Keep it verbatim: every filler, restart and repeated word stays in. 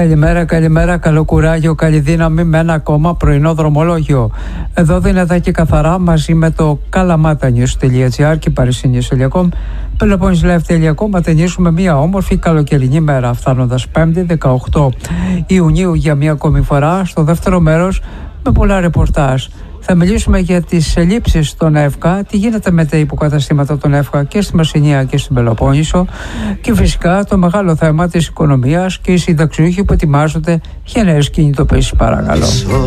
Καλημέρα, καλημέρα, καλό κουράγιο, καλή δύναμη με ένα ακόμα πρωινό δρομολόγιο. Εδώ δυνατά και καθαρά μαζί με το kalamata.news.gr και parisnews.com, peloponneslive.com, ατενίσουμε μια όμορφη καλοκαιρινή μέρα, φτάνοντας πέμπτη δεκαοκτώ Ιουνίου για μια ακόμη φορά στο δεύτερο μέρος με πολλά ρεπορτάζ. Θα μιλήσουμε για τις ελλείψεις των ΕΦΚΑ, τι γίνεται με τα υποκαταστήματα των ΕΦΚΑ και στη Μεσσηνία και στην Πελοπόννησο και φυσικά το μεγάλο θέμα της οικονομίας και οι συνταξιούχοι που ετοιμάζονται για νέες κινητοποιήσεις, παρακαλώ.